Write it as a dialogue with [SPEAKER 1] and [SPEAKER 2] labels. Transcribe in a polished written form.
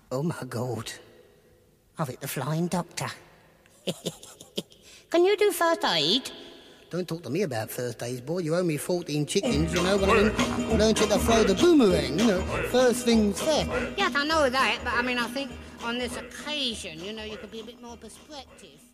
[SPEAKER 1] Oh, my God. I've hit the flying doctor. Can you do first aid? Don't talk to me about first aid, boy. You owe me 14 chickens, you know, but I mean, learned you to throw the boomerang, you know, first things first. Yes, I know that, but I mean, I think on this occasion, you know, you could be a bit more perspective.